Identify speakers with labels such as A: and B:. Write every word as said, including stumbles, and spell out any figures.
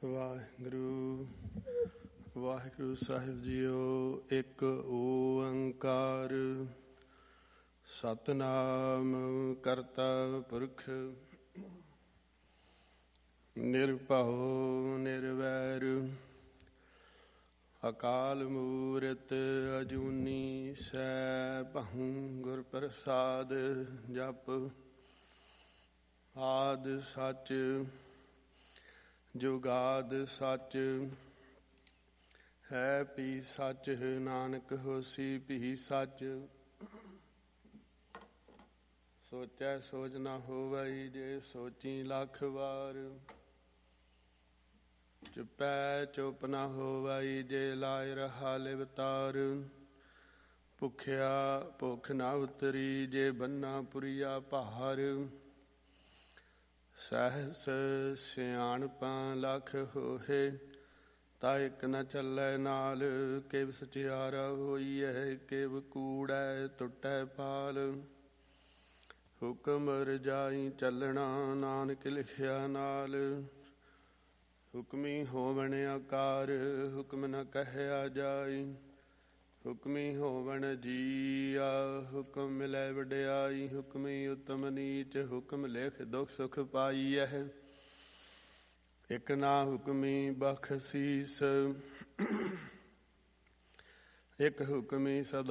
A: ਵਾਹਿਗੁਰੂ ਵਾਹਿਗੁਰੂ ਸਾਹਿਬ JIO. ਇੱਕ ਓੰਕਾਰ ਸਤਿਨਾਮ ਕਰਤਾ ਪੁਰਖ ਨਿਰਭਉ ਨਿਰਵੈਰ ਅਕਾਲ ਮੂਰਤ ਅਜੂਨੀ ਸੈਭੰ ਗੁਰ ਪ੍ਰਸਾਦ ਜਪ। ਆਦ ਸੱਚ ਜੁਗਾਦ ਸੱਚ ਹੈ ਪੀ ਸੱਚ ਨਾਨਕ ਹੋਸੀ ਭੀ ਸੱਚ। ਸੋਚੈ ਸੋਚ ਨਾ ਹੋਵਈ ਜੇ ਸੋਚੀ ਲੱਖ ਵਾਰ। ਚੁਪੈ ਚੁੱਪ ਨਾ ਹੋਵਈ ਜੇ ਲਾਇ ਰਹਾ ਲਿਵਤਾਰ। ਭੁਖਿਆ ਭੁੱਖ ਨਾ ਉਤਰੀ ਜੇ ਬੰਨਾ ਪੁਰੀਆ ਭਾਰ। ਸਹਿਸ ਸਿਆਣਪਾਂ ਲੱਖ ਹੋਏ ਤਾ ਇੱਕ ਨ ਚੱਲੈ ਨਾਲ। ਕਿਵ ਸਚਿਆਰਾ ਹੋਈਐ ਕਿਵ ਕੂੜੈ ਟੁੱਟੈ ਪਾਲ। ਹੁਕਮ ਰਜਾਈ ਚੱਲਣਾ ਨਾਨਕ ਲਿਖਿਆ ਨਾਲ। ਹੁਕਮੀ ਹੋਵਣ ਆਕਾਰ ਹੁਕਮ ਨ ਕਹਿਆ ਜਾਈ। ਹੁਕਮੀ ਹੋਵਣ ਜੀਆ ਹੁਕਮ ਮਿਲੈ ਵਡਿਆਈ। ਹੁਕਮੀ ਉਤਮ ਨੀਚ ਹੁਕਮ ਲਿਖ ਦੁਖ ਸੁਖ ਪਾਈਐ। ਇਕ ਨਾ ਹੁਕਮੀ ਬਖਸ਼ੀਸ ਇਕ ਹੁਕਮੀ ਸਦਾ